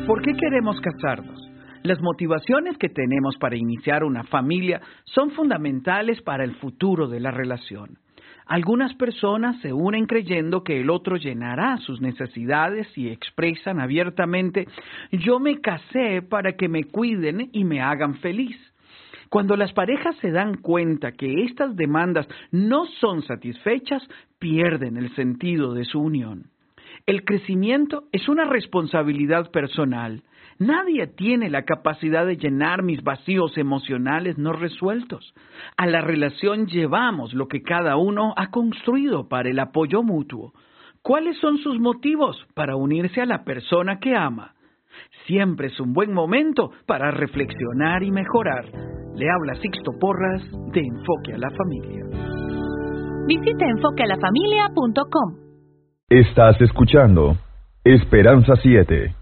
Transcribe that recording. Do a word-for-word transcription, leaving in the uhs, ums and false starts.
¿Por qué queremos casarnos? Las motivaciones que tenemos para iniciar una familia son fundamentales para el futuro de la relación. Algunas personas se unen creyendo que el otro llenará sus necesidades y expresan abiertamente: yo me casé para que me cuiden y me hagan feliz. Cuando las parejas se dan cuenta que estas demandas no son satisfechas, pierden el sentido de su unión. El crecimiento es una responsabilidad personal. Nadie tiene la capacidad de llenar mis vacíos emocionales no resueltos. A la relación llevamos lo que cada uno ha construido para el apoyo mutuo. ¿Cuáles son sus motivos para unirse a la persona que ama? Siempre es un buen momento para reflexionar y mejorar. Le habla Sixto Porras de Enfoque a la Familia. Visita enfoque a la familia punto com. Estás escuchando Esperanza siete.